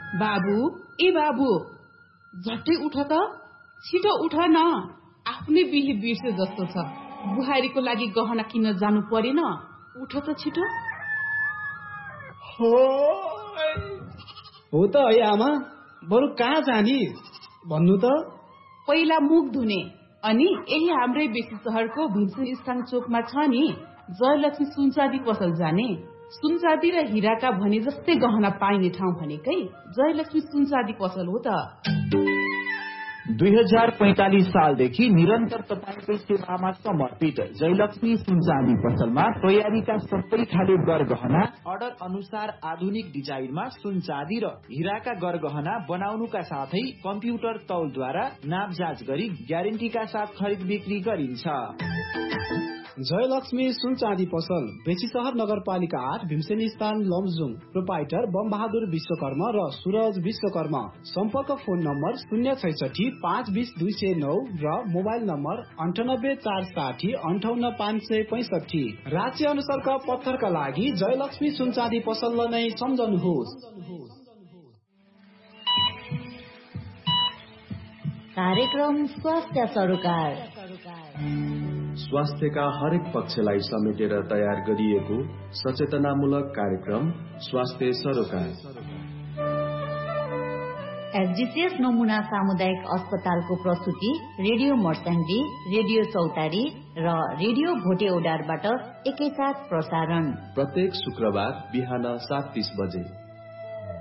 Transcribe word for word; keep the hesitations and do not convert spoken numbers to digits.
बाबु ए बाबु झट्टै उठ त, छिटो उठ न, आफ्नै बिहे बिर्से जस्तो छ। बुहारीको लागि गहना किन्न जानु परेन, उठ त छिटो। हो त है आमा, बरु कहाँ जाने भन्नु त। पहिला मुख धुने, अनि यही हाम्रै बेसी सहरको भीमसेन स्थान चोकमा छ नि जयलक्ष्मी सुनचाँदी पसल जाने। सुनचाँदी र हिराका भने जस्तै गहना पाइने ठाउँ भनेकै जयलक्ष्मी सुनचाँदी पसल हो त। दुई हजार पैंतालिस सालदेखि निरन्तर तपाईँकै सेवामा समर्पित जयलक्ष्मी सुनचाँदी पसलमा तयारीका सबै खाले गरगहना अर्डर अनुसार आधुनिक डिजाइनमा सुनचाँदी र हिराका गरगहना बनाउनुका साथै कम्प्युटर तौलद्वारा नाप जाँच गरी ग्यारेन्टीका साथ खरिद बिक्री गरिन्छ। जयलक्ष्मी सुनचाँदी पसल बेसीसहर नगरपालिका आठ भीमसेन स्थान लमजुङ। प्रोपाइटर बम बहादुर विश्वकर्मा र सूरज विश्वकर्मा। सम्पर्क फोन नम्बर शून्य छैसठी पाँच बीस दुई सय नौ र मोबाइल नम्बर अन्ठानब्बे चार साठी अन्ठाउन्न पाँच सय पैसठी। राज्य अनुसारका पत्थरका लागि जयलक्ष्मी सुनचाँदी पसललाई नै सम्झनुहोस्। कार्यक्रम स्वास्थ्य सरोकार स्वास्थ्यका हरेक पक्षलाई समेटेर तयार गरिएको सचेतनामूलक कार्यक्रम स्वास्थ्य सरोकार। एसडीसीएस नमुना सामुदायिक अस्पतालको प्रस्तुति रेडियो मर्स्याङ्गी, रेडियो चौतारी र रेडियो भोटेउडारबाट एकैसाथ प्रसारण प्रत्येक शुक्रबार बिहान सात तीस बजे।